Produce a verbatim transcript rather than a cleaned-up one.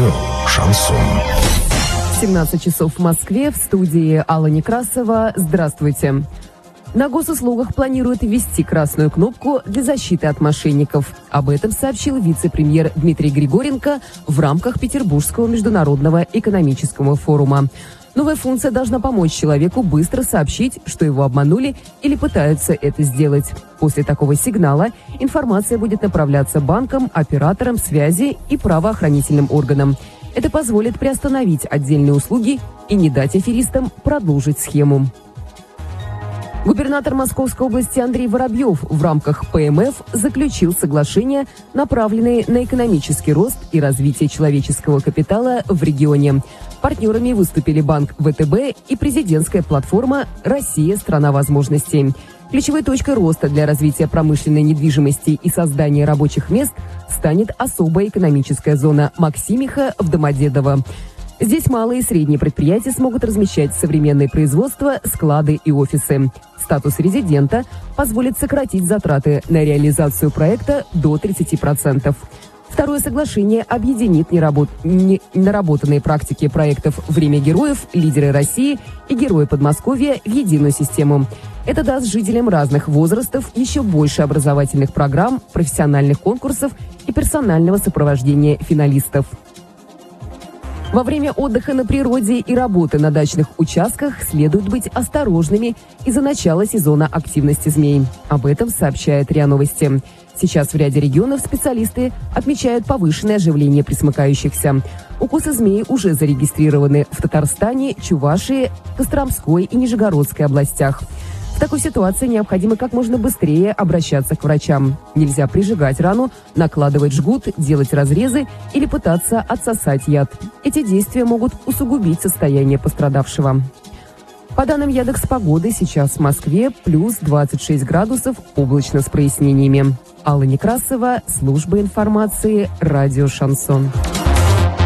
Радио «Шансон». семнадцать часов в Москве, в студии Алла Некрасова. Здравствуйте. На госуслугах планируют ввести красную кнопку для защиты от мошенников. Об этом сообщил вице-премьер Дмитрий Григоренко в рамках Петербургского международного экономического форума. Новая функция должна помочь человеку быстро сообщить, что его обманули или пытаются это сделать. После такого сигнала информация будет направляться банкам, операторам связи и правоохранительным органам. Это позволит приостановить отдельные услуги и не дать аферистам продолжить схему. Губернатор Московской области Андрей Воробьев в рамках ПМФ заключил соглашение, направленное на экономический рост и развитие человеческого капитала в регионе. Партнерами выступили банк ВТБ и президентская платформа «Россия – страна возможностей». Ключевой точкой роста для развития промышленной недвижимости и создания рабочих мест станет особая экономическая зона Максимиха в Домодедово. Здесь малые и средние предприятия смогут размещать современное производство, склады и офисы. Статус резидента позволит сократить затраты на реализацию проекта до тридцати процентов. Второе соглашение объединит неработ... не... наработанные практики проектов «Время героев», «Лидеры России» и «Герои Подмосковья» в единую систему. Это даст жителям разных возрастов еще больше образовательных программ, профессиональных конкурсов и персонального сопровождения финалистов. Во время отдыха на природе и работы на дачных участках следует быть осторожными из-за начала сезона активности змей. Об этом сообщает РИА Новости. Сейчас в ряде регионов специалисты отмечают повышенное оживление пресмыкающихся. Укусы змей уже зарегистрированы в Татарстане, Чувашии, Костромской и Нижегородской областях. В такой ситуации необходимо как можно быстрее обращаться к врачам. Нельзя прижигать рану, накладывать жгут, делать разрезы или пытаться отсосать яд. Эти действия могут усугубить состояние пострадавшего. По данным Яндекс.Погоды, сейчас в Москве плюс двадцать шесть градусов, облачно с прояснениями. Алла Некрасова, служба информации, радио «Шансон».